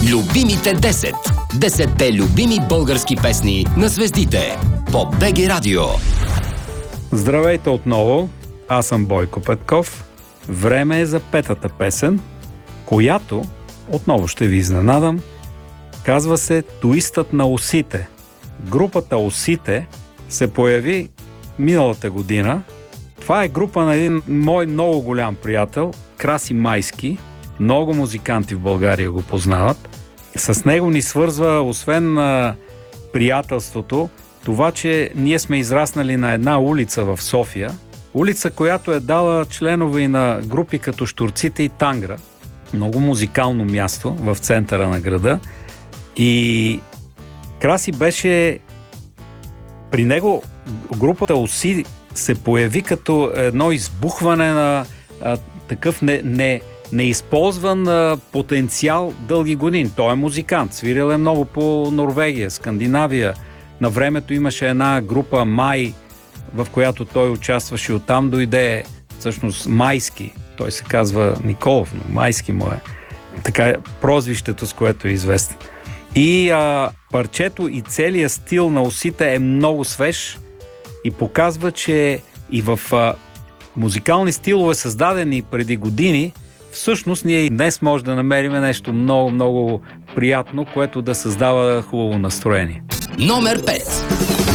Любимите 10. 10-те любими български песни на звездите по БГ Радио. Здравейте отново, аз съм Бойко Петков. Време е за петата песен, която, отново ще ви изненадам, казва се "Туистът на осите". Групата Осите се появи миналата година. Това е група на един мой много голям приятел, Краси Майски. Много музиканти в България го познават. С него ни свързва, освен приятелството, това, че ние сме израснали на една улица в София. Улица, която е дала членове и на групи като Щурците и Тангра. Много музикално място в центъра на града. И Краси беше... При него групата Оси се появи като едно избухване на такъв неизползван потенциал дълги години. Той е музикант, свирил е много по Норвегия, Скандинавия. На времето имаше една група Май, в която той участваше. Оттам дойде всъщност Майски. Той се казва Николов, но Майски му е. Така е прозвището, с което е известен. И парчето и целият стил на Осите е много свеж и показва, че и в музикални стилове, създадени преди години, всъщност ние и днес може да намерим нещо много, много приятно, което да създава хубаво настроение. Номер 5.